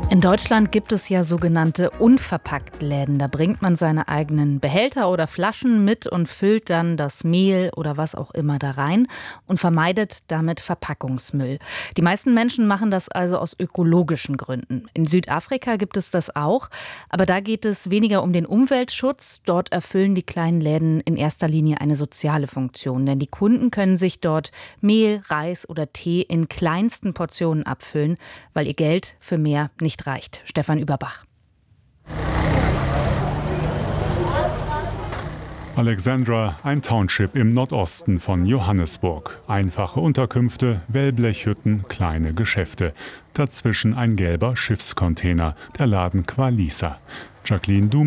In Deutschland gibt es ja sogenannte Unverpacktläden. Da bringt man seine eigenen Behälter oder Flaschen mit und füllt dann das Mehl oder was auch immer da rein und vermeidet damit Verpackungsmüll. Die meisten Menschen machen das also aus ökologischen Gründen. In Südafrika gibt es das auch, aber da geht es weniger um den Umweltschutz. Dort erfüllen die kleinen Läden in erster Linie eine soziale Funktion, denn die Kunden können sich dort Mehl, Reis oder Tee in kleinsten Portionen abfüllen, weil ihr Geld für mehr nicht reicht. Stefan Überbach. Alexandra, ein Township im Nordosten von Johannesburg. Einfache Unterkünfte, Wellblechhütten, kleine Geschäfte. Dazwischen ein gelber Schiffscontainer, der Laden Qualisa. Jacqueline